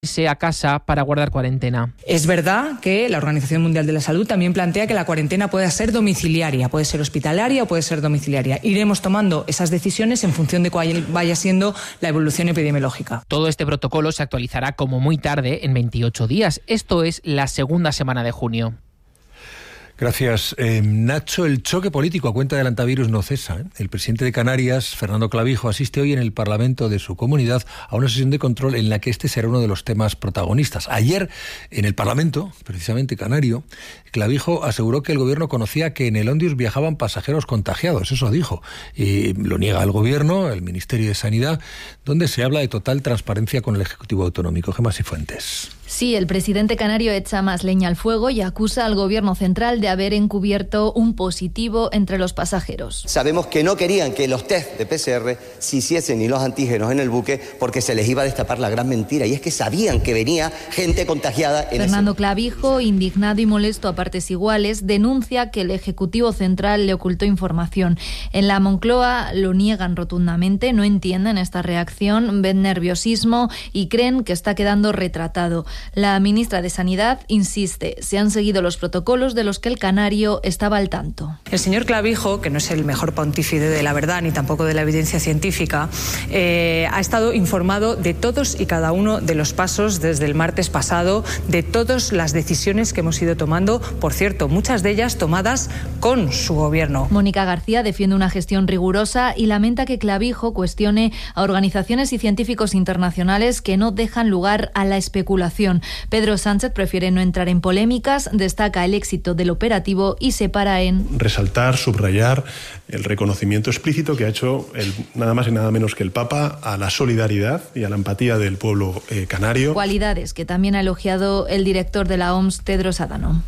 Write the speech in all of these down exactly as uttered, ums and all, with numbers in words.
irse a casa para guardar cuarentena. Es verdad que la Organización Mundial de la Salud también plantea que la cuarentena puede ser domiciliaria, puede ser hospitalaria o puede ser domiciliaria. Iremos tomando esas decisiones en función de cuál vaya siendo la evolución epidemiológica. Todo este protocolo se actualizará como muy tarde en veintiocho días. Esto es la segunda semana de junio. Gracias. Eh, Nacho, el choque político a cuenta del antivirus no cesa, ¿eh? El presidente de Canarias, Fernando Clavijo, asiste hoy en el Parlamento de su comunidad a una sesión de control en la que este será uno de los temas protagonistas. Ayer, en el Parlamento, precisamente canario, Clavijo aseguró que el gobierno conocía que en el Ondius viajaban pasajeros contagiados, eso dijo. Y lo niega el gobierno, el Ministerio de Sanidad, donde se habla de total transparencia con el Ejecutivo Autonómico. Gemma Cifuentes. Sí, el presidente canario echa más leña al fuego y acusa al gobierno central de haber encubierto un positivo entre los pasajeros. Sabemos que no querían que los test de P C R se hiciesen ni los antígenos en el buque porque se les iba a destapar la gran mentira, y es que sabían que venía gente contagiada en Fernando ese... Clavijo, indignado y molesto a partes iguales, denuncia que el Ejecutivo Central le ocultó información. En la Moncloa lo niegan rotundamente, no entienden esta reacción, ven nerviosismo y creen que está quedando retratado. La ministra de Sanidad insiste, se han seguido los protocolos de los que el canario estaba al tanto. El señor Clavijo, que no es el mejor pontífice de la verdad ni tampoco de la evidencia científica, eh, ha estado informado de todos y cada uno de los pasos desde el martes pasado, de todas las decisiones que hemos ido tomando, por cierto, muchas de ellas tomadas con su gobierno. Mónica García defiende una gestión rigurosa y lamenta que Clavijo cuestione a organizaciones y científicos internacionales que no dejan lugar a la especulación. Pedro Sánchez prefiere no entrar en polémicas, destaca el éxito del operativo y se para en resaltar, subrayar el reconocimiento explícito que ha hecho el, nada más y nada menos que el Papa a la solidaridad y a la empatía del pueblo eh, canario. Cualidades que también ha elogiado el director de la O M S, Tedros Adhanom.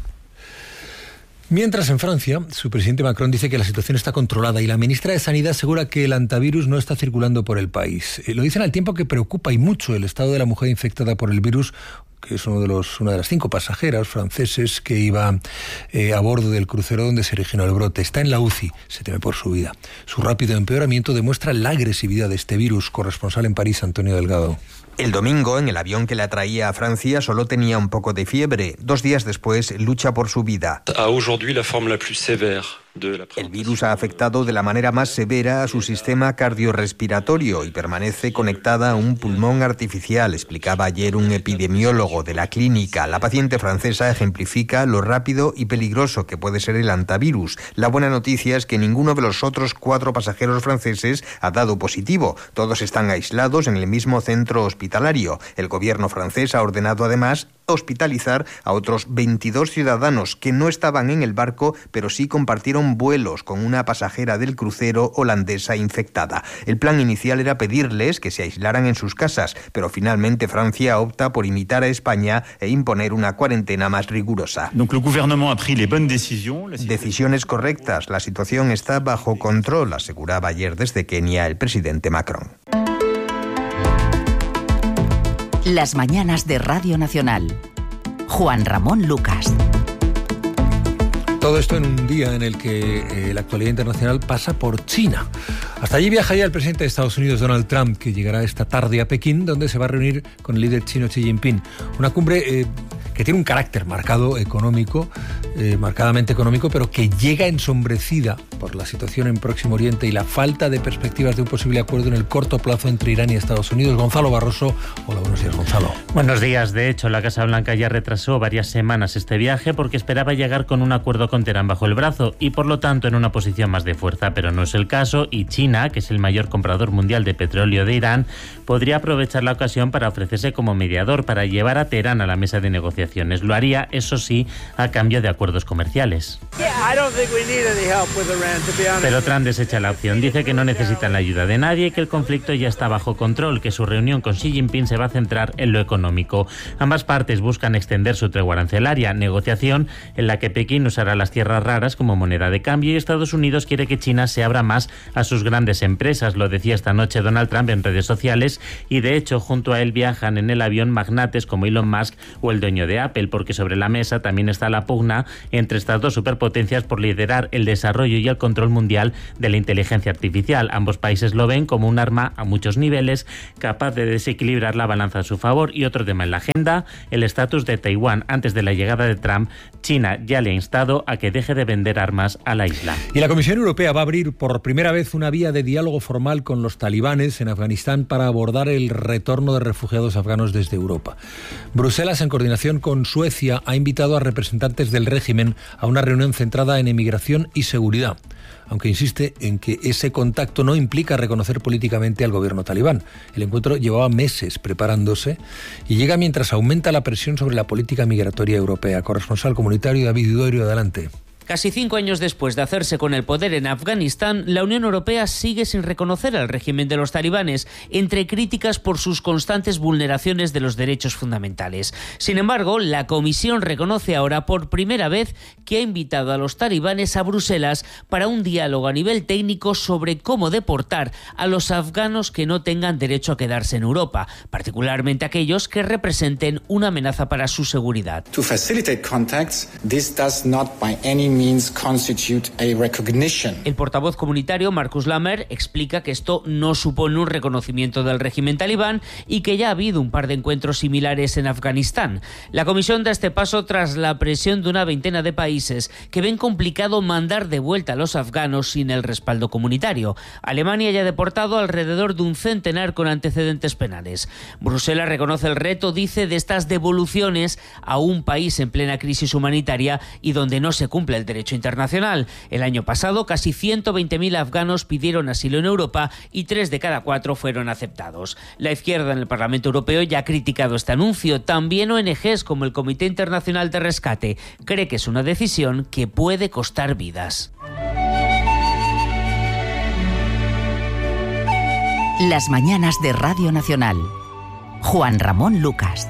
Mientras en Francia, su presidente Macron dice que la situación está controlada y la ministra de Sanidad asegura que el antivirus no está circulando por el país. Eh, lo dicen al tiempo que preocupa y mucho el estado de la mujer infectada por el virus, que es uno de los, una de las cinco pasajeras franceses que iba eh, a bordo del crucero donde se originó el brote. Está en la U C I, se teme por su vida. Su rápido empeoramiento demuestra la agresividad de este virus. Corresponsal en París, Antonio Delgado. El domingo, en el avión que la traía a Francia, solo tenía un poco de fiebre. Dos días después, lucha por su vida. El virus ha afectado de la manera más severa a su sistema cardiorrespiratorio y permanece conectada a un pulmón artificial, explicaba ayer un epidemiólogo de la clínica. La paciente francesa ejemplifica lo rápido y peligroso que puede ser el antivirus. La buena noticia es que ninguno de los otros cuatro pasajeros franceses ha dado positivo. Todos están aislados en el mismo centro hospitalario. El gobierno francés ha ordenado además hospitalizar a otros veintidós ciudadanos que no estaban en el barco, pero sí compartieron vuelos con una pasajera del crucero holandesa infectada. El plan inicial era pedirles que se aislaran en sus casas, pero finalmente Francia opta por imitar a España e imponer una cuarentena más rigurosa. Donc, le gouvernement a pris les bonnes décisions. Decisiones correctas. La situación está bajo control, aseguraba ayer desde Kenia el presidente Macron. Las mañanas de Radio Nacional. Juan Ramón Lucas. Todo esto en un día en el que eh, la actualidad internacional pasa por China. Hasta allí viajaría el presidente de Estados Unidos, Donald Trump, que llegará esta tarde a Pekín, donde se va a reunir con el líder chino Xi Jinping. Una cumbre eh, que tiene un carácter marcado económico, eh, marcadamente económico, pero que llega ensombrecida por la situación en Próximo Oriente y la falta de perspectivas de un posible acuerdo en el corto plazo entre Irán y Estados Unidos. Gonzalo Barroso. Hola, buenos días, Gonzalo. Buenos días. De hecho, la Casa Blanca ya retrasó varias semanas este viaje porque esperaba llegar con un acuerdo con Teherán bajo el brazo y, por lo tanto, en una posición más de fuerza, pero no es el caso, y China, que es el mayor comprador mundial de petróleo de Irán, podría aprovechar la ocasión para ofrecerse como mediador para llevar a Teherán a la mesa de negociaciones. Lo haría, eso sí, a cambio de acuerdos comerciales. Pero Trump desecha la opción. Dice que no necesitan la ayuda de nadie, que el conflicto ya está bajo control, que su reunión con Xi Jinping se va a centrar en lo económico. Ambas partes buscan extender su tregua arancelaria, negociación en la que Pekín usará las tierras raras como moneda de cambio y Estados Unidos quiere que China se abra más a sus grandes empresas. Lo decía esta noche Donald Trump en redes sociales y, de hecho, junto a él viajan en el avión magnates como Elon Musk o el dueño de Apple, porque sobre la mesa también está la pugna entre estas dos superpotencias por liderar el desarrollo y el control mundial de la inteligencia artificial. Ambos países lo ven como un arma a muchos niveles capaz de desequilibrar la balanza a su favor. Y otro tema en la agenda, el estatus de Taiwán. Antes de la llegada de Trump, China ya le ha instado a que deje de vender armas a la isla. Y la Comisión Europea va a abrir por primera vez una vía de diálogo formal con los talibanes en Afganistán para abordar el retorno de refugiados afganos desde Europa. Bruselas, en coordinación con Suecia, ha invitado a representantes del régimen a una reunión centrada en emigración y seguridad, aunque insiste en que ese contacto no implica reconocer políticamente al gobierno talibán. El encuentro llevaba meses preparándose y llega mientras aumenta la presión sobre la política migratoria europea. Corresponsal comunitario David Dudorio, adelante. Casi cinco años después de hacerse con el poder en Afganistán, la Unión Europea sigue sin reconocer al régimen de los talibanes, entre críticas por sus constantes vulneraciones de los derechos fundamentales. Sin embargo, la Comisión reconoce ahora por primera vez que ha invitado a los talibanes a Bruselas para un diálogo a nivel técnico sobre cómo deportar a los afganos que no tengan derecho a quedarse en Europa, particularmente aquellos que representen una amenaza para su seguridad. To facilitate contacts, this does not by any means constitute a recognition. El portavoz comunitario Marcus Lammer explica que esto no supone un reconocimiento del régimen talibán y que ya ha habido un par de encuentros similares en Afganistán. La Comisión da este paso tras la presión de una veintena de países que ven complicado mandar de vuelta a los afganos sin el respaldo comunitario. Alemania ya ha deportado alrededor de un centenar con antecedentes penales. Bruselas reconoce el reto, dice, de estas devoluciones a un país en plena crisis humanitaria y donde no se cumple el derecho internacional. El año pasado, casi ciento veinte mil afganos pidieron asilo en Europa y tres de cada cuatro fueron aceptados. La izquierda en el Parlamento Europeo ya ha criticado este anuncio. También O N Ges como el Comité Internacional de Rescate cree que es una decisión que puede costar vidas. Las mañanas de Radio Nacional. Juan Ramón Lucas.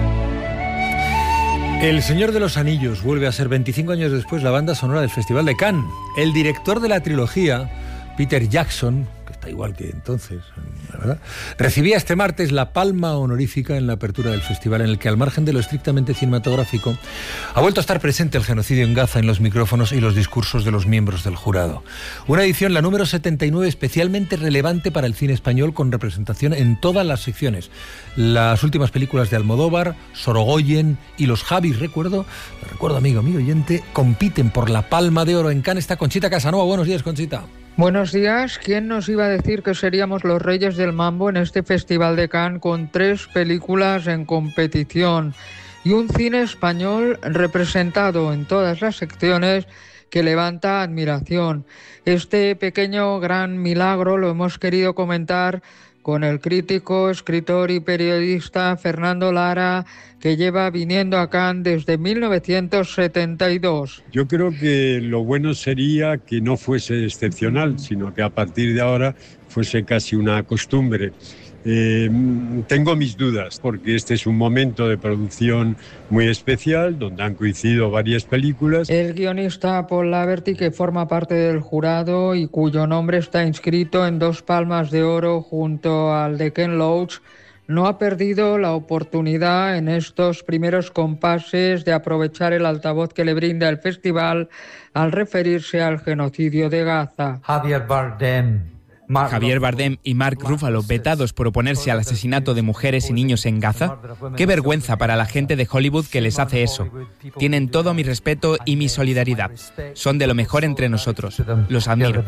El Señor de los Anillos vuelve a ser veinticinco años después la banda sonora del Festival de Cannes. El director de la trilogía, Peter Jackson, que está igual que entonces, la verdad, recibía este martes la palma honorífica en la apertura del festival, en el que, al margen de lo estrictamente cinematográfico, ha vuelto a estar presente el genocidio en Gaza en los micrófonos y los discursos de los miembros del jurado. Una edición, la número setenta y nueve, especialmente relevante para el cine español, con representación en todas las secciones. Las últimas películas de Almodóvar, Sorogoyen y Los Javis, recuerdo, recuerdo amigo, amigo oyente, compiten por la palma de oro en Cannes. Está Conchita Casanova. Buenos días, Conchita. Buenos días. ¿Quién nos iba a decir que seríamos los reyes del mambo en este Festival de Cannes, con tres películas en competición y un cine español representado en todas las secciones que levanta admiración? Este pequeño gran milagro lo hemos querido comentar con el crítico, escritor y periodista Fernando Lara, que lleva viniendo a Cannes desde mil novecientos setenta y dos. Yo creo que lo bueno sería que no fuese excepcional, sino que a partir de ahora fuese casi una costumbre. Eh, tengo mis dudas, porque este es un momento de producción muy especial, donde han coincidido varias películas. El guionista Paul Laverty, que forma parte del jurado y cuyo nombre está inscrito en dos palmas de oro junto al de Ken Loach, no ha perdido la oportunidad en estos primeros compases de aprovechar el altavoz que le brinda el festival al referirse al genocidio de Gaza. Javier Bardem. Javier Bardem y Mark Ruffalo, vetados por oponerse al asesinato de mujeres y niños en Gaza. Qué vergüenza para la gente de Hollywood que les hace eso. Tienen todo mi respeto y mi solidaridad. Son de lo mejor entre nosotros. Los admiro.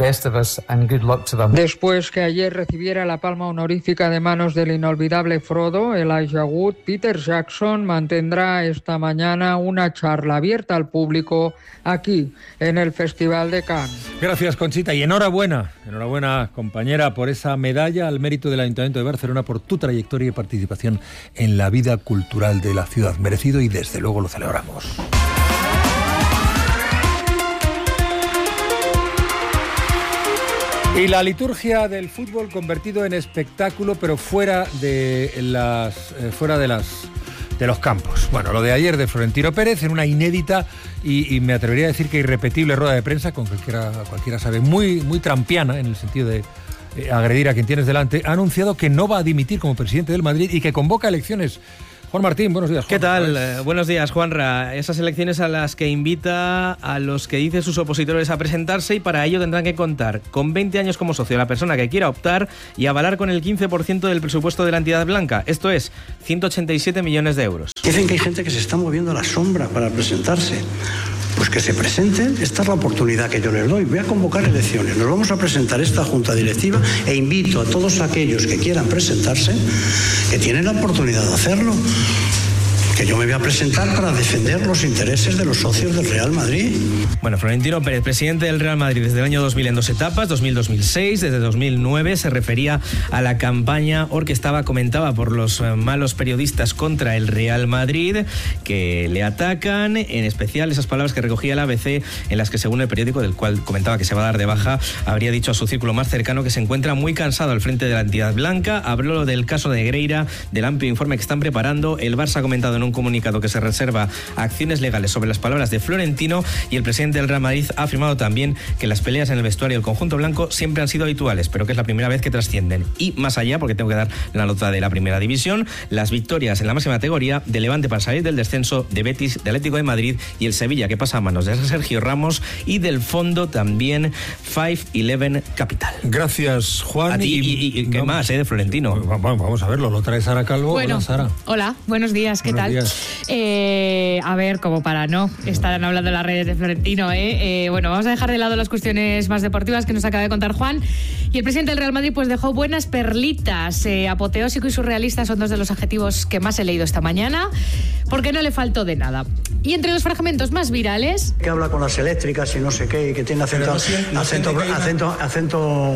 Después que ayer recibiera la palma honorífica de manos del inolvidable Frodo, Elijah Wood, Peter Jackson mantendrá esta mañana una charla abierta al público aquí, en el Festival de Cannes. Gracias, Conchita, y enhorabuena, enhorabuena, compañera, por esa medalla al mérito del Ayuntamiento de Barcelona, por tu trayectoria y participación en la vida cultural de la ciudad. Merecido, y desde luego lo celebramos. Y la liturgia del fútbol convertido en espectáculo, pero fuera de las eh, fuera de las de los campos. Bueno, lo de ayer de Florentino Pérez en una inédita y, y me atrevería a decir que irrepetible rueda de prensa, con cualquiera cualquiera sabe, muy muy trampiana en el sentido de eh, agredir a quien tienes delante, ha anunciado que no va a dimitir como presidente del Madrid y que convoca elecciones. Juan Martín, buenos días, Juan. ¿Qué tal? Eh, buenos días, Juanra. Esas elecciones a las que invita a los que dicen sus opositores a presentarse, y para ello tendrán que contar con veinte años como socio la persona que quiera optar y avalar con el quince por ciento del presupuesto de la entidad blanca, esto es, ciento ochenta y siete millones de euros. Dicen que hay gente que se está moviendo a la sombra para presentarse. Pues que se presenten, esta es la oportunidad que yo les doy. Voy a convocar elecciones, nos vamos a presentar esta junta directiva e invito a todos aquellos que quieran presentarse, que tienen la oportunidad de hacerlo, que yo me voy a presentar para defender los intereses de los socios del Real Madrid. Bueno, Florentino Pérez, presidente del Real Madrid desde el año dos mil en dos etapas, dos mil a dos mil seis, desde dos mil nueve se refería a la campaña orquestada, comentaba, por los malos periodistas contra el Real Madrid, que le atacan, en especial esas palabras que recogía el A B C, en las que, según el periódico, del cual comentaba que se va a dar de baja, habría dicho a su círculo más cercano que se encuentra muy cansado al frente de la entidad blanca. Habló del caso de Negreira, del amplio informe que están preparando. El Barça ha comentado en un comunicado que se reserva acciones legales sobre las palabras de Florentino, y el presidente del Real Madrid ha afirmado también que las peleas en el vestuario del conjunto blanco siempre han sido habituales, pero que es la primera vez que trascienden. Y más allá, porque tengo que dar la nota de la primera división, las victorias en la máxima categoría de Levante para salir del descenso, de Betis, de Atlético de Madrid y el Sevilla, que pasa a manos de Sergio Ramos, y del fondo también Five Eleven Capital. Gracias, Juan. A ti, y, y, y ¿qué no, más, eh, de Florentino? Vamos, vamos a verlo, lo trae Sara Calvo. Bueno, hola, Sara. Hola, buenos días, ¿qué buenos tal? Días. Eh, a ver, como para no estar hablando de las redes de Florentino, ¿eh? Eh, bueno, vamos a dejar de lado las cuestiones más deportivas que nos acaba de contar Juan. Y el presidente del Real Madrid pues dejó buenas perlitas. Eh, apoteósico y surrealista son dos de los adjetivos que más he leído esta mañana, porque no le faltó de nada. Y entre los fragmentos más virales... Que habla con las eléctricas y no sé qué, y que tiene acento, no sé, no acento, acento, acento, acento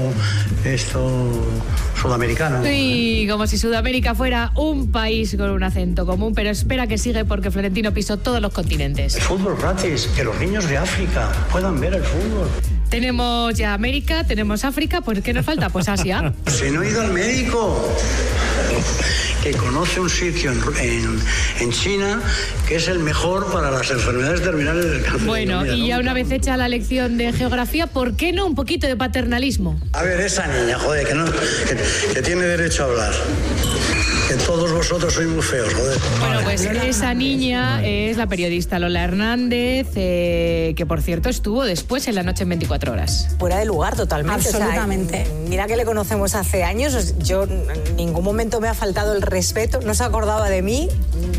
esto, sudamericano. Sí, como si Sudamérica fuera un país con un acento común, pero espera que sigue, porque Florentino pisó todos los continentes. El fútbol gratis, que los niños de África puedan ver el fútbol. Tenemos ya América, tenemos África, pues ¿qué nos falta? Pues Asia. Si no he ido al médico, que conoce un sitio en, en, en China que es el mejor para las enfermedades terminales del cáncer. Bueno, mira, y ya una vez hecha la lección de geografía, ¿por qué no un poquito de paternalismo? A ver, esa niña, joder, que, no, que, que tiene derecho a hablar. Que todos vosotros sois muy feos, joder. Bueno, pues esa niña es la periodista Lola Hernández, eh, que por cierto estuvo después en La Noche en veinticuatro horas. Fuera de lugar totalmente. Absolutamente. O sea, mira que le conocemos hace años, yo en ningún momento me ha faltado el respeto, no se acordaba de mí.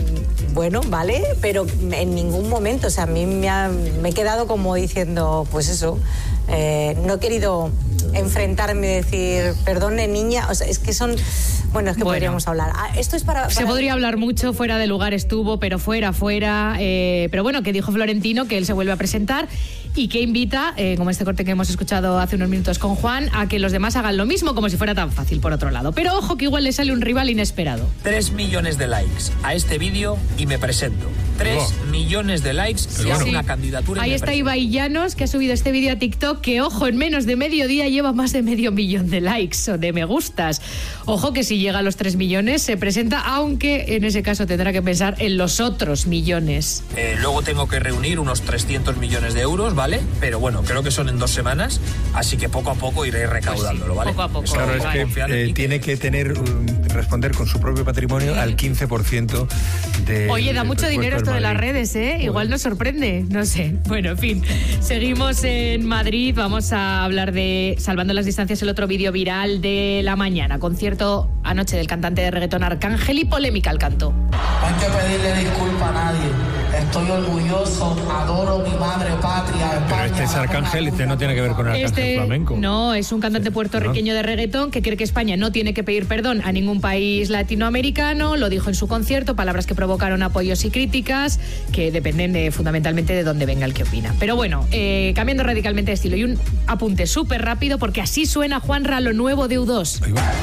Bueno, vale, pero en ningún momento, o sea, a mí me, ha, me he quedado como diciendo, pues eso, eh, no he querido enfrentarme y decir, perdone niña, o sea, es que son... Bueno, es que bueno, podríamos hablar. Ah, esto es para, para... Se podría hablar mucho, fuera de lugar estuvo, pero fuera, fuera. Eh, pero bueno, que dijo Florentino que él se vuelve a presentar y que invita, eh, como este corte que hemos escuchado hace unos minutos con Juan, a que los demás hagan lo mismo, como si fuera tan fácil, por otro lado. Pero ojo, que igual le sale un rival inesperado. Tres millones de likes a este vídeo y me presento. Tres oh. millones de likes y bueno. hace una candidatura. Ahí está Ibai Llanos, que ha subido este vídeo a TikTok, que ojo, en menos de medio día lleva más de medio millón de likes o de me gustas. Ojo que si llega a los tres millones se presenta, aunque en ese caso tendrá que pensar en los otros millones. Eh, luego tengo que reunir unos trescientos millones de euros, ¿vale? Pero bueno, creo que son en dos semanas, así que poco a poco iré recaudándolo, ¿vale? Poco a poco. Claro, es vale. que eh, tiene que tener um, responder con su propio patrimonio al quince por ciento de... Oye, da mucho dinero esto de las redes, ¿eh? Bueno. Igual nos sorprende, no sé. Bueno, en fin, seguimos en Madrid, vamos a hablar de, salvando las distancias, el otro vídeo viral de la mañana, concierto anoche del cantante de reggaetón Arcángel y polémica al canto. No hay que pedirle disculpas a nadie. Estoy orgulloso, adoro mi madre patria, España. Pero este es Arcángel, este no tiene que ver con el Arcángel este, flamenco. No, es un cantante puertorriqueño de reggaetón que cree que España no tiene que pedir perdón a ningún país latinoamericano. Lo dijo en su concierto, palabras que provocaron apoyos y críticas que dependen de, fundamentalmente de dónde venga el que opina. Pero bueno, eh, cambiando radicalmente de estilo y un apunte súper rápido, porque así suena Juanra lo nuevo de U dos. Ahí va.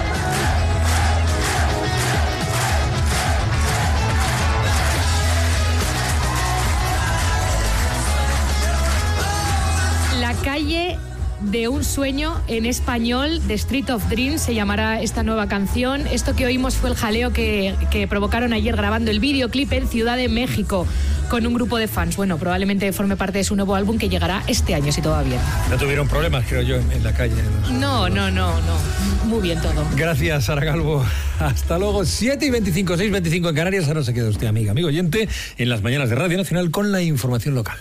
Calle de un sueño en español, The Street of Dreams se llamará esta nueva canción. Esto que oímos fue el jaleo que, que provocaron ayer grabando el videoclip en Ciudad de México. con un grupo de fans. Bueno, probablemente forme parte de su nuevo álbum que llegará este año, si todo va bien. No tuvieron problemas, creo yo, en, en la calle. No, no, no, no. Muy bien todo. Gracias, Sara Calvo. Hasta luego. siete y veinticinco, seis y veinticinco en Canarias. Ahora se queda usted, amiga, amigo oyente, en las mañanas de Radio Nacional con la información local.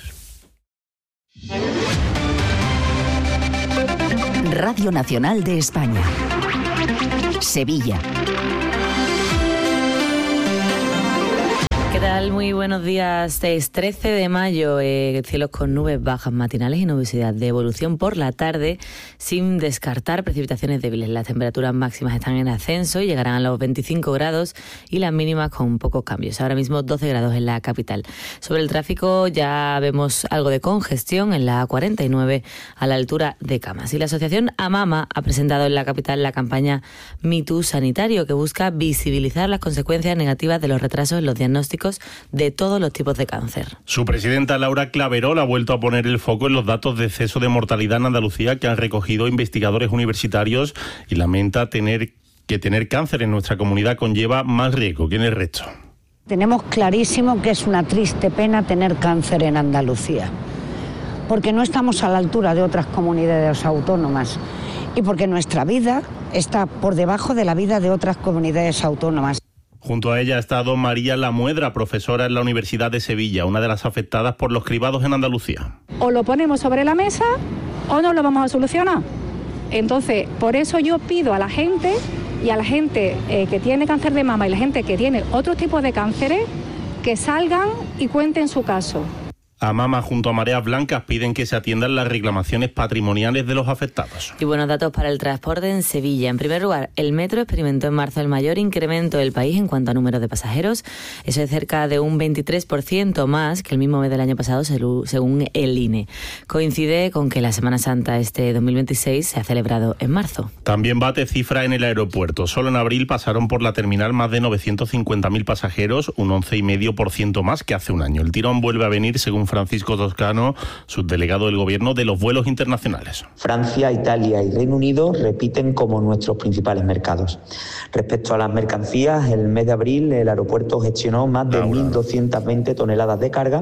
Radio Nacional de España. Sevilla. ¿Qué tal? Muy buenos días. Es trece de mayo, eh, cielos con nubes bajas matinales y nubosidad de evolución por la tarde, sin descartar precipitaciones débiles. Las temperaturas máximas están en ascenso y llegarán a los veinticinco grados y las mínimas con pocos cambios. Ahora mismo doce grados en la capital. Sobre el tráfico ya vemos algo de congestión en la A cuarenta y nueve a la altura de Camas. Y la asociación AMAMA ha presentado en la capital la campaña Me Too Sanitario, que busca visibilizar las consecuencias negativas de los retrasos en los diagnósticos de todos los tipos de cáncer. Su presidenta Laura Claverol ha vuelto a poner el foco en los datos de exceso de mortalidad en Andalucía que han recogido investigadores universitarios y lamenta tener que tener cáncer en nuestra comunidad conlleva más riesgo que en el resto. Tenemos clarísimo que es una triste pena tener cáncer en Andalucía, porque no estamos a la altura de otras comunidades autónomas y porque nuestra vida está por debajo de la vida de otras comunidades autónomas. Junto a ella ha estado María Lamuedra, profesora en la Universidad de Sevilla, una de las afectadas por los cribados en Andalucía. O lo ponemos sobre la mesa o no lo vamos a solucionar. Entonces, por eso yo pido a la gente y a la gente eh, que tiene cáncer de mama y la gente que tiene otro tipo de cánceres, que salgan y cuenten su caso. AMAMA junto a Mareas Blancas piden que se atiendan las reclamaciones patrimoniales de los afectados. Y buenos datos para el transporte en Sevilla. En primer lugar, el metro experimentó en marzo el mayor incremento del país en cuanto a número de pasajeros. Eso es cerca de un veintitrés por ciento más que el mismo mes del año pasado, según el I N E. Coincide con que la Semana Santa este dos mil veintiséis se ha celebrado en marzo. También bate cifra en el aeropuerto. Solo en abril pasaron por la terminal más de novecientos cincuenta mil pasajeros, un once coma cinco por ciento más que hace un año. El tirón vuelve a venir, según Francisco Toscano, subdelegado del Gobierno, de los vuelos internacionales. Francia, Italia y Reino Unido repiten como nuestros principales mercados. Respecto a las mercancías, el mes de abril el aeropuerto gestionó más de mil doscientas veinte toneladas de carga.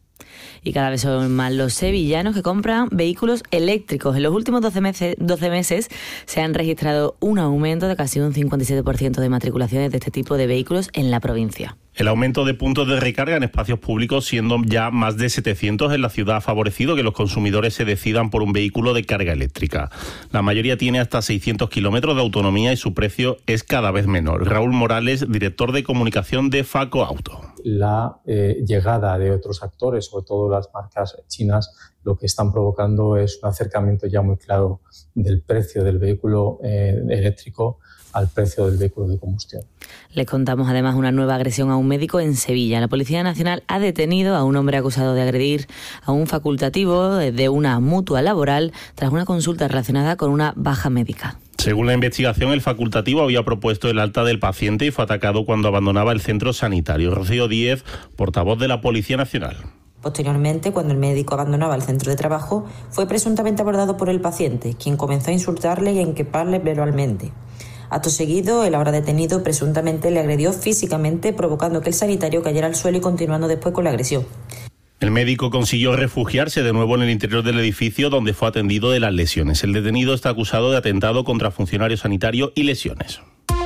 Y cada vez son más los sevillanos que compran vehículos eléctricos. En los últimos doce meses, doce meses se han registrado un aumento de casi un cincuenta y siete por ciento de matriculaciones de este tipo de vehículos en la provincia. El aumento de puntos de recarga en espacios públicos, siendo ya más de setecientos en la ciudad, ha favorecido que los consumidores se decidan por un vehículo de carga eléctrica. La mayoría tiene hasta seiscientos kilómetros de autonomía y su precio es cada vez menor. Raúl Morales, director de comunicación de Faco Auto. La eh, llegada de otros actores, sobre todo las marcas chinas, lo que están provocando es un acercamiento ya muy claro del precio del vehículo eh, eléctrico al precio del vehículo de combustión. Les contamos además una nueva agresión a un médico en Sevilla. La Policía Nacional ha detenido a un hombre acusado de agredir a un facultativo de una mutua laboral tras una consulta relacionada con una baja médica. Según la investigación, el facultativo había propuesto el alta del paciente y fue atacado cuando abandonaba el centro sanitario. Rocío Díez, portavoz de la Policía Nacional. Posteriormente, cuando el médico abandonaba el centro de trabajo, fue presuntamente abordado por el paciente, quien comenzó a insultarle y a inqueparle verbalmente. Acto seguido, el ahora detenido presuntamente le agredió físicamente, provocando que el sanitario cayera al suelo y continuando después con la agresión. El médico consiguió refugiarse de nuevo en el interior del edificio, donde fue atendido de las lesiones. El detenido está acusado de atentado contra funcionario sanitario y lesiones.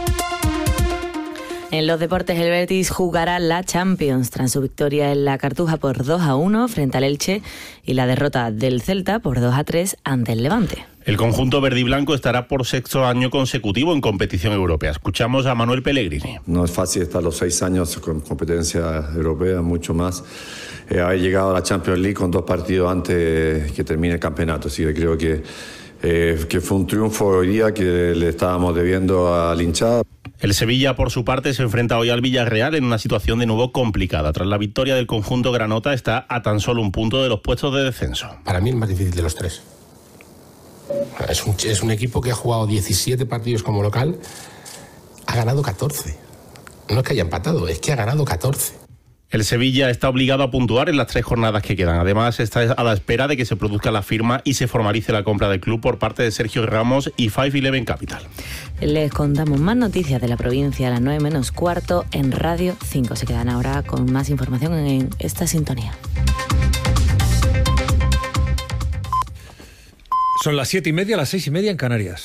En los deportes, el Betis jugará la Champions tras su victoria en la Cartuja por dos a uno frente al Elche y la derrota del Celta por dos a tres ante el Levante. El conjunto verde y blanco estará por sexto año consecutivo en competición europea. Escuchamos a Manuel Pellegrini. No es fácil estar los seis años con competencia europea, mucho más. Eh, haber llegado a la Champions League con dos partidos antes que termine el campeonato. Así que creo que, eh, que fue un triunfo hoy día que le estábamos debiendo al hinchada. El Sevilla, por su parte, se enfrenta hoy al Villarreal en una situación de nuevo complicada. Tras la victoria del conjunto granota, está a tan solo un punto de los puestos de descenso. Para mí el más difícil de los tres. Es un, es un equipo que ha jugado diecisiete partidos como local, ha ganado catorce. No es que haya empatado, es que ha ganado catorce. El Sevilla está obligado a puntuar en las tres jornadas que quedan. Además, está a la espera de que se produzca la firma y se formalice la compra del club por parte de Sergio Ramos y Five Eleven Capital. Les contamos más noticias de la provincia a las nueve menos cuarto en Radio cinco. Se quedan ahora con más información en esta sintonía. Son las siete y media, las seis y media en Canarias.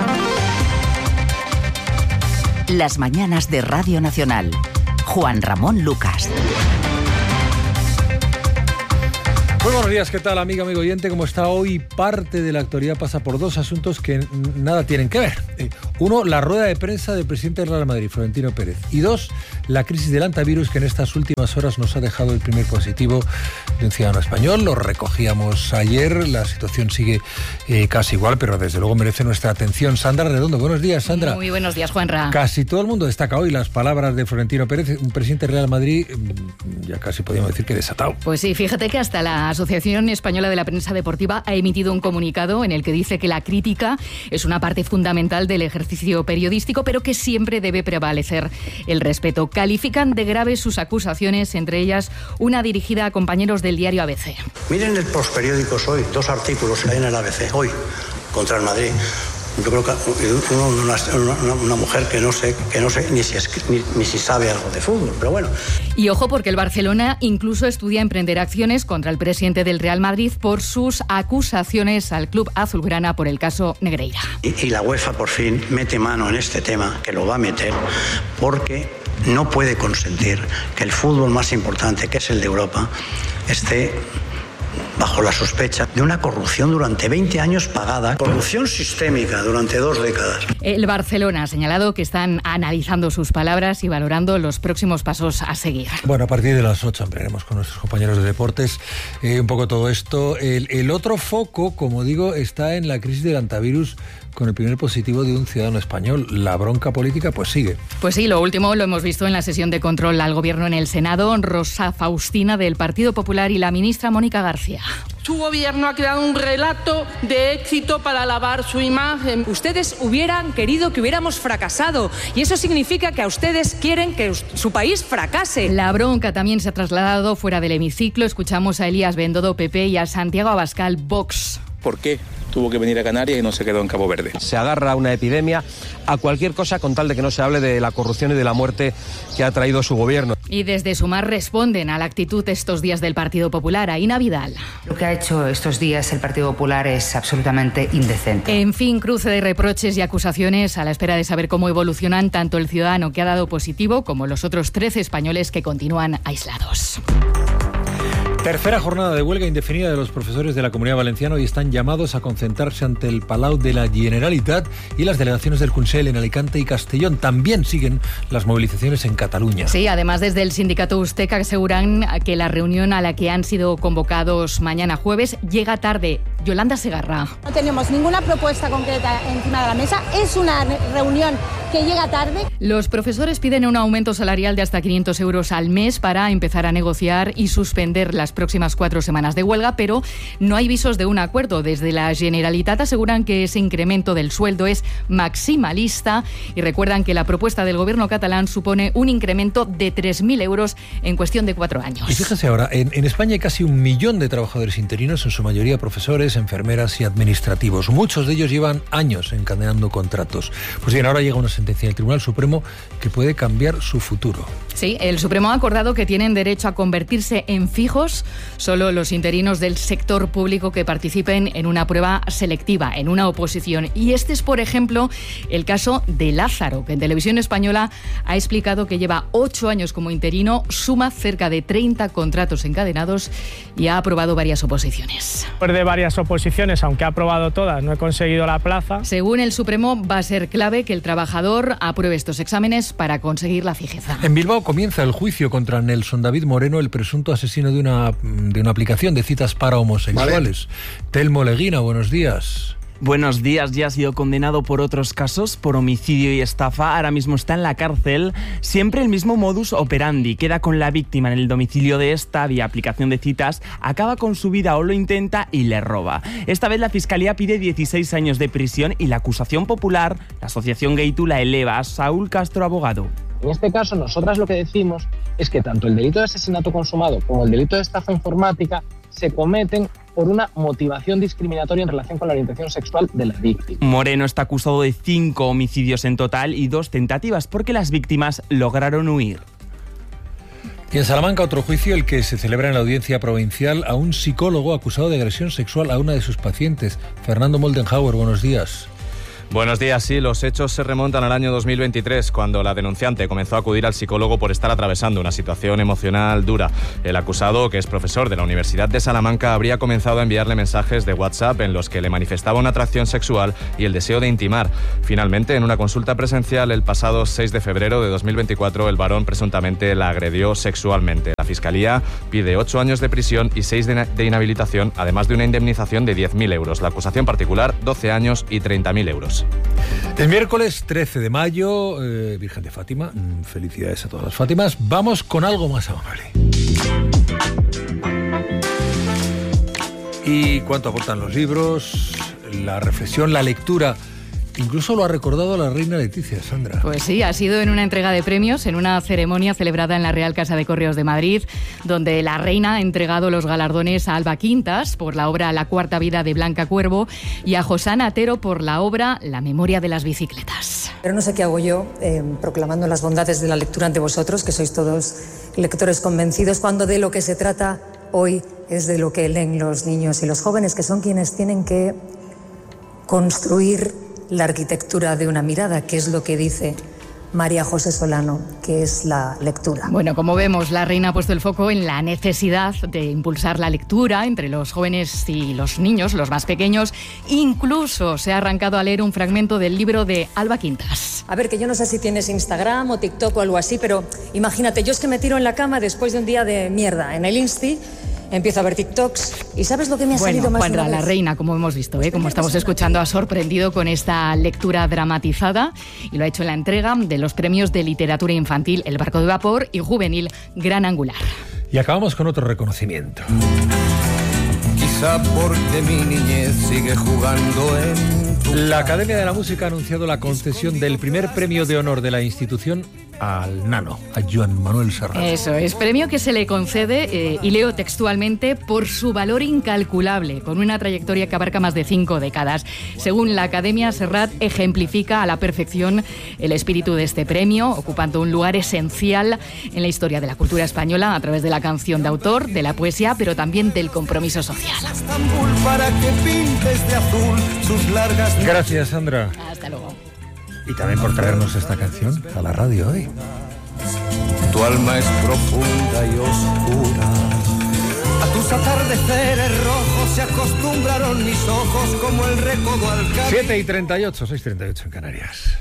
Las mañanas de Radio Nacional. Juan Ramón Lucas. Muy buenos días, ¿qué tal, amiga, amigo oyente? ¿Cómo está hoy? Parte de la actualidad pasa por dos asuntos que nada tienen que ver. Uno, la rueda de prensa del presidente del Real Madrid, Florentino Pérez. Y dos, la crisis del antivirus que en estas últimas horas nos ha dejado el primer positivo de un ciudadano español. Lo recogíamos ayer, la situación sigue eh, casi igual, pero desde luego merece nuestra atención. Sandra Redondo, buenos días, Sandra. Muy buenos días, Juanra. Casi todo el mundo destaca hoy las palabras de Florentino Pérez, un presidente del Real Madrid, ya casi podríamos decir que desatado. Pues sí, fíjate que hasta la Asociación Española de la Prensa Deportiva ha emitido un comunicado en el que dice que la crítica es una parte fundamental del ejercicio periodístico, pero que siempre debe prevalecer el respeto. Califican de graves sus acusaciones, entre ellas una dirigida a compañeros del diario A B C. Miren el postperiódicos hoy, dos artículos que hay en el A B C hoy contra el Madrid. Yo creo que una, una, una mujer que no sé, que no sé ni si, es, ni, ni si sabe algo de fútbol, pero bueno. Y ojo, porque el Barcelona incluso estudia emprender acciones contra el presidente del Real Madrid por sus acusaciones al club azulgrana por el caso Negreira. Y, y la UEFA por fin mete mano en este tema, que lo va a meter, porque no puede consentir que el fútbol más importante, que es el de Europa, esté bajo la sospecha de una corrupción durante veinte años pagada, corrupción sistémica durante dos décadas. El Barcelona ha señalado que están analizando sus palabras y valorando los próximos pasos a seguir. Bueno, a partir de las ocho ampliaremos con nuestros compañeros de deportes eh, un poco todo esto. El, el otro foco, como digo, está en la crisis del antivirus, con el primer positivo de un ciudadano español. La bronca política pues sigue. Pues sí, lo último lo hemos visto en la sesión de control al gobierno en el Senado. Rosa Faustina del Partido Popular y la ministra Mónica García. Su gobierno ha creado un relato de éxito para lavar su imagen. Ustedes hubieran querido que hubiéramos fracasado y eso significa que a ustedes quieren que su país fracase. La bronca también se ha trasladado fuera del hemiciclo. Escuchamos a Elías Bendodo, P P, y a Santiago Abascal, Vox. ¿Por qué tuvo que venir a Canarias y no se quedó en Cabo Verde? Se agarra a una epidemia, a cualquier cosa con tal de que no se hable de la corrupción y de la muerte que ha traído su gobierno. Y desde Sumar responden a la actitud estos días del Partido Popular. Aina Vidal. Lo que ha hecho estos días el Partido Popular es absolutamente indecente. En fin, cruce de reproches y acusaciones a la espera de saber cómo evolucionan tanto el ciudadano que ha dado positivo como los otros trece españoles que continúan aislados. Tercera jornada de huelga indefinida de los profesores de la Comunidad Valenciana y están llamados a concentrarse ante el Palau de la Generalitat y las delegaciones del Consell en Alicante y Castellón. También siguen las movilizaciones en Cataluña. Sí, además desde el sindicato Usteca aseguran que la reunión a la que han sido convocados mañana jueves llega tarde. Yolanda Segarra. No tenemos ninguna propuesta concreta encima de la mesa. Es una reunión que llega tarde. Los profesores piden un aumento salarial de hasta quinientos euros al mes para empezar a negociar y suspender las próximas cuatro semanas de huelga, pero no hay visos de un acuerdo. Desde la Generalitat aseguran que ese incremento del sueldo es maximalista y recuerdan que la propuesta del gobierno catalán supone un incremento de tres mil euros en cuestión de cuatro años. Y fíjese ahora, en, en España hay casi un millón de trabajadores interinos, en su mayoría profesores, enfermeras y administrativos. Muchos de ellos llevan años encadenando contratos. Pues bien, ahora llega una sentencia del Tribunal Supremo que puede cambiar su futuro. Sí, el Supremo ha acordado que tienen derecho a convertirse en fijos solo los interinos del sector público que participen en una prueba selectiva, en una oposición. Y este es, por ejemplo, el caso de Lázaro, que en Televisión Española ha explicado que lleva ocho años como interino, suma cerca de treinta contratos encadenados y ha aprobado varias oposiciones. Después de varias oposiciones, aunque ha aprobado todas, no he conseguido la plaza. Según el Supremo, va a ser clave que el trabajador apruebe estos exámenes para conseguir la fijeza. En Bilbao comienza el juicio contra Nelson David Moreno, el presunto asesino de una, de una aplicación de citas para homosexuales. Vale. Telmo Leguina, buenos días. Buenos días, ya ha sido condenado por otros casos, por homicidio y estafa, ahora mismo está en la cárcel. Siempre el mismo modus operandi, queda con la víctima en el domicilio de esta vía aplicación de citas, acaba con su vida o lo intenta y le roba. Esta vez la Fiscalía pide dieciséis años de prisión y la acusación popular, la asociación Gaitu, la eleva a Saúl Castro, abogado. En este caso, nosotras lo que decimos es que tanto el delito de asesinato consumado como el delito de estafa informática se cometen por una motivación discriminatoria en relación con la orientación sexual de la víctima. Moreno está acusado de cinco homicidios en total y dos tentativas porque las víctimas lograron huir. Y en Salamanca, otro juicio, el que se celebra en la audiencia provincial a un psicólogo acusado de agresión sexual a una de sus pacientes. Fernando Moldenhauer, buenos días. Buenos días, sí, los hechos se remontan al año dos mil veintitrés, cuando la denunciante comenzó a acudir al psicólogo por estar atravesando una situación emocional dura. El acusado, que es profesor de la Universidad de Salamanca, habría comenzado a enviarle mensajes de WhatsApp en los que le manifestaba una atracción sexual y el deseo de intimar. Finalmente, en una consulta presencial el pasado seis de febrero de dos mil veinticuatro, el varón presuntamente la agredió sexualmente. La Fiscalía pide ocho años de prisión y seis de, de inhabilitación, además de una indemnización de diez mil euros. La acusación particular, doce años y treinta mil euros. El miércoles trece de mayo, eh, Virgen de Fátima, felicidades a todas las Fátimas. Vamos con algo más amable. ¿Y cuánto aportan los libros, la reflexión, la lectura? Incluso lo ha recordado la reina Leticia, Sandra. Pues sí, ha sido en una entrega de premios, en una ceremonia celebrada en la Real Casa de Correos de Madrid, donde la reina ha entregado los galardones a Alba Quintas por la obra La cuarta vida de Blanca Cuervo y a Josana Atero por la obra La memoria de las bicicletas. Pero no sé qué hago yo eh, proclamando las bondades de la lectura ante vosotros, que sois todos lectores convencidos, cuando de lo que se trata hoy es de lo que leen los niños y los jóvenes, que son quienes tienen que construir la arquitectura de una mirada, que es lo que dice María José Solano, que es la lectura. Bueno, como vemos, la reina ha puesto el foco en la necesidad de impulsar la lectura entre los jóvenes y los niños, los más pequeños. Incluso se ha arrancado a leer un fragmento del libro de Alba Quintas. A ver, que yo no sé si tienes Instagram o TikTok o algo así, pero imagínate, yo es que me tiro en la cama después de un día de mierda en el Insti. Empiezo a ver TikToks y ¿sabes lo que me ha bueno, salido más Juanra, de una la vez? reina, como hemos visto, ¿eh? como estamos escuchando, ha sorprendido con esta lectura dramatizada y lo ha hecho en la entrega de los premios de literatura infantil El barco de vapor y juvenil Gran Angular. Y acabamos con otro reconocimiento. Quizá porque mi niñez sigue jugando en... La Academia de la Música ha anunciado la concesión del primer premio de honor de la institución al nano, a Joan Manuel Serrat. Eso es, premio que se le concede, eh, y leo textualmente, por su valor incalculable, con una trayectoria que abarca más de cinco décadas. Según la Academia, Serrat ejemplifica a la perfección el espíritu de este premio, ocupando un lugar esencial en la historia de la cultura española a través de la canción de autor, de la poesía, pero también del compromiso social. Para que pintes de azul sus largas... Gracias, Sandra. Hasta luego. Y también por traernos esta canción a la radio hoy. Tu alma es profunda y oscura. A tus atardeceres rojos se acostumbraron mis ojos como el recodo al camino. siete y treinta y ocho, seis y treinta y ocho en Canarias.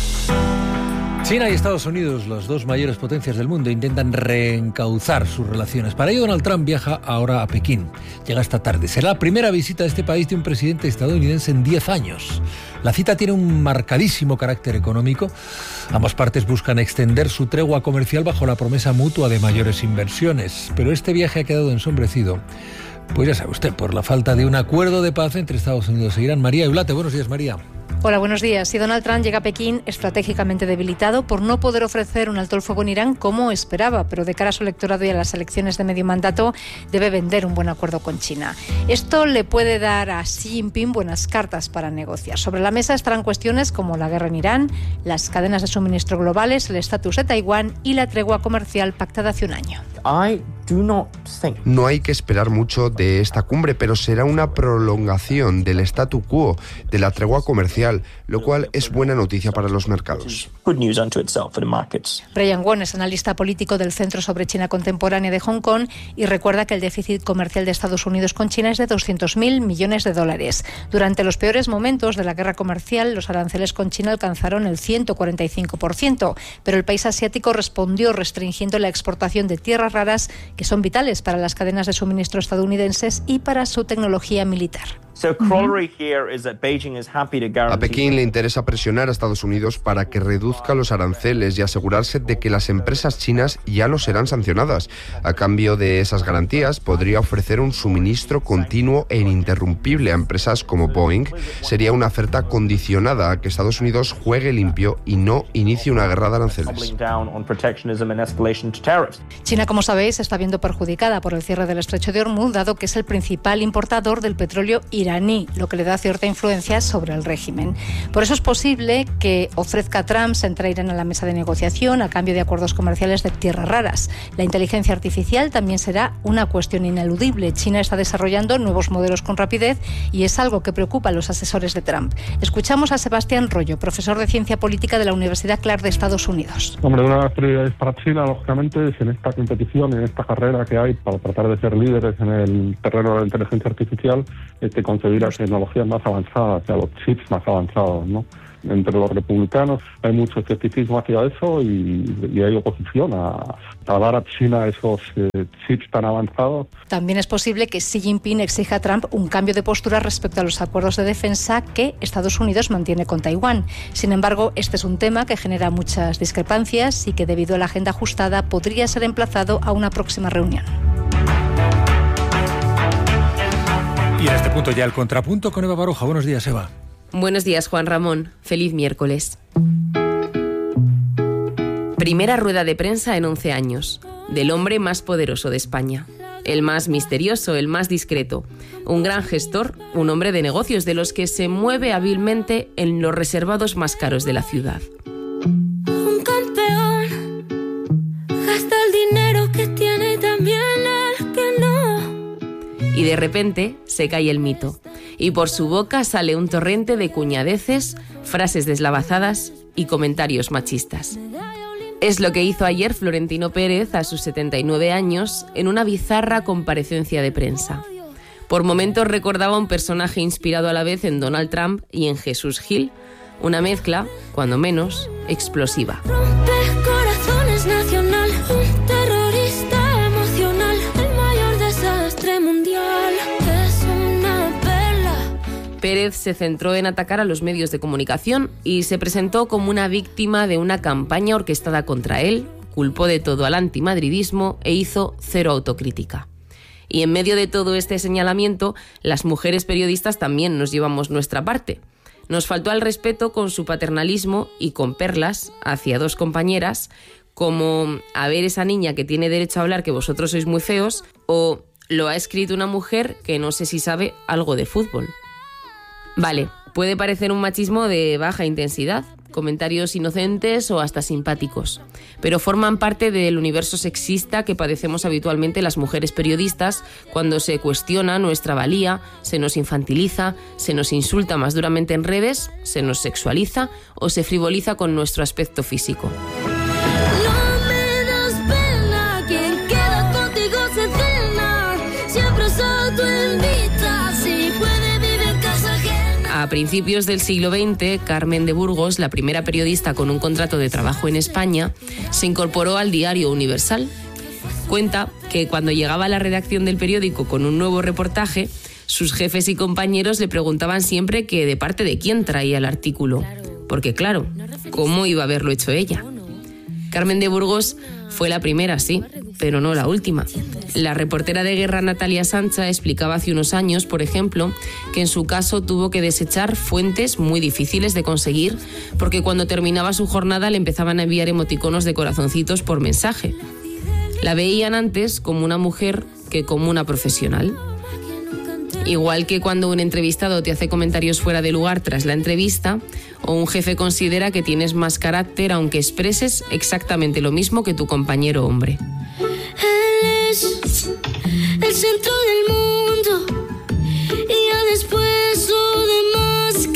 China y Estados Unidos, las dos mayores potencias del mundo, intentan reencauzar sus relaciones. Para ello, Donald Trump viaja ahora a Pekín. Llega esta tarde. Será la primera visita a este país de un presidente estadounidense en diez años. La cita tiene un marcadísimo carácter económico. Ambas partes buscan extender su tregua comercial bajo la promesa mutua de mayores inversiones. Pero este viaje ha quedado ensombrecido, pues ya sabe usted, por la falta de un acuerdo de paz entre Estados Unidos e Irán. María Eulate, buenos días, María. Hola, buenos días. Si Donald Trump llega a Pekín estratégicamente debilitado por no poder ofrecer un alto el fuego en Irán como esperaba, pero de cara a su electorado y a las elecciones de medio mandato debe vender un buen acuerdo con China. Esto le puede dar a Xi Jinping buenas cartas para negociar. Sobre la mesa estarán cuestiones como la guerra en Irán, las cadenas de suministro globales, el estatus de Taiwán y la tregua comercial pactada hace un año. No hay que esperar mucho de esta cumbre, pero será una prolongación del statu quo, de la tregua comercial, lo cual es buena noticia para los mercados. Brian Wong es analista político del Centro sobre China Contemporánea de Hong Kong y recuerda que el déficit comercial de Estados Unidos con China es de doscientos mil millones de dólares. Durante los peores momentos de la guerra comercial, los aranceles con China alcanzaron el ciento cuarenta y cinco por ciento, pero el país asiático respondió restringiendo la exportación de tierras raras que son vitales para las cadenas de suministro estadounidenses y para su tecnología militar. A Pekín le interesa presionar a Estados Unidos para que reduzca los aranceles y asegurarse de que las empresas chinas ya no serán sancionadas. A cambio de esas garantías, podría ofrecer un suministro continuo e ininterrumpible a empresas como Boeing. Sería una oferta condicionada a que Estados Unidos juegue limpio y no inicie una guerra de aranceles. China, como sabéis, está viendo perjudicada por el cierre del estrecho de Hormuz, dado que es el principal importador del petróleo iraní, lo que le da cierta influencia sobre el régimen. Por eso es posible que ofrezca a Trump sentar a Irán a la mesa de negociación a cambio de acuerdos comerciales de tierras raras. La inteligencia artificial también será una cuestión ineludible. China está desarrollando nuevos modelos con rapidez y es algo que preocupa a los asesores de Trump. Escuchamos a Sebastián Rollo, profesor de Ciencia Política de la Universidad Clark de Estados Unidos. Hombre, una de las prioridades para China, lógicamente, es en esta competición, en esta carrera que hay para tratar de ser líderes en el terreno de la inteligencia artificial, es que concebir las tecnologías más avanzadas, a los chips más avanzados, ¿no? Entre los republicanos hay mucho escepticismo hacia eso y, y hay oposición a, a dar a China esos eh, chips tan avanzados. También es posible que Xi Jinping exija a Trump un cambio de postura respecto a los acuerdos de defensa que Estados Unidos mantiene con Taiwán. Sin embargo, este es un tema que genera muchas discrepancias y que, debido a la agenda ajustada, podría ser emplazado a una próxima reunión. Y en este punto ya el contrapunto con Eva Baroja. Buenos días, Eva. Buenos días, Juan Ramón. Feliz miércoles. Primera rueda de prensa en once años, del hombre más poderoso de España. El más misterioso, el más discreto. Un gran gestor, un hombre de negocios de los que se mueve hábilmente en los reservados más caros de la ciudad. Un campeón gasta el dinero que tiene y también el que no. Y de repente se cae el mito. Y por su boca sale un torrente de cuñadeces, frases deslavazadas y comentarios machistas. Es lo que hizo ayer Florentino Pérez a sus setenta y nueve años en una bizarra comparecencia de prensa. Por momentos recordaba un personaje inspirado a la vez en Donald Trump y en Jesús Gil, una mezcla, cuando menos, explosiva. Rompe corazones nacional, un terrorista emocional, el mayor desastre mundial. Es una perla. Pérez se centró en atacar a los medios de comunicación y se presentó como una víctima de una campaña orquestada contra él, culpó de todo al antimadridismo e hizo cero autocrítica. Y en medio de todo este señalamiento, las mujeres periodistas también nos llevamos nuestra parte. Nos faltó al respeto con su paternalismo y con perlas hacia dos compañeras, como a ver esa niña que tiene derecho a hablar que vosotros sois muy feos, o lo ha escrito una mujer que no sé si sabe algo de fútbol. Vale, puede parecer un machismo de baja intensidad, comentarios inocentes o hasta simpáticos, pero forman parte del universo sexista que padecemos habitualmente las mujeres periodistas cuando se cuestiona nuestra valía, se nos infantiliza, se nos insulta más duramente en redes, se nos sexualiza o se frivoliza con nuestro aspecto físico. No me das pena, quien queda contigo se cena, siempre se autoinvita, si puede vivir en casa ajena. A principios del siglo veinte, Carmen de Burgos, la primera periodista con un contrato de trabajo en España, se incorporó al Diario Universal. Cuenta que cuando llegaba a la redacción del periódico con un nuevo reportaje, sus jefes y compañeros le preguntaban siempre que de parte de quién traía el artículo. Porque claro, ¿cómo iba a haberlo hecho ella? Carmen de Burgos fue la primera, sí, pero no la última. La reportera de guerra Natalia Sancha explicaba hace unos años, por ejemplo, que en su caso tuvo que desechar fuentes muy difíciles de conseguir porque cuando terminaba su jornada le empezaban a enviar emoticonos de corazoncitos por mensaje. La veían antes como una mujer que como una profesional. Igual que cuando un entrevistado te hace comentarios fuera de lugar tras la entrevista, o un jefe considera que tienes más carácter aunque expreses exactamente lo mismo que tu compañero hombre. Él es el centro del mundo y ya después lo demás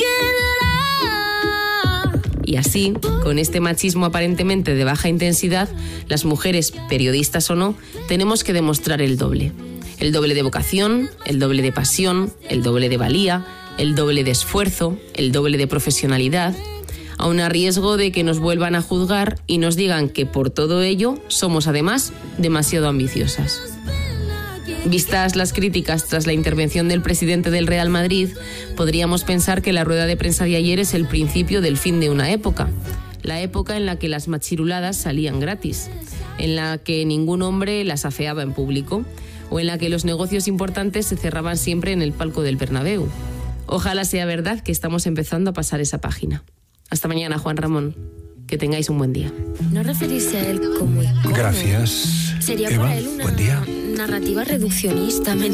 quedará. Y así, con este machismo aparentemente de baja intensidad, las mujeres, periodistas o no, tenemos que demostrar el doble. El doble de vocación, el doble de pasión, el doble de valía, el doble de esfuerzo, el doble de profesionalidad, aun a riesgo de que nos vuelvan a juzgar y nos digan que por todo ello somos además demasiado ambiciosas. Vistas las críticas tras la intervención del presidente del Real Madrid, podríamos pensar que la rueda de prensa de ayer es el principio del fin de una época. La época en la que las machiruladas salían gratis, en la que ningún hombre las afeaba en público, o en la que los negocios importantes se cerraban siempre en el palco del Bernabéu. Ojalá sea verdad que estamos empezando a pasar esa página. Hasta mañana, Juan Ramón. Que tengáis un buen día. No referirse a él como icono. Gracias. Sería Eva, para él una buen día. narrativa reduccionista.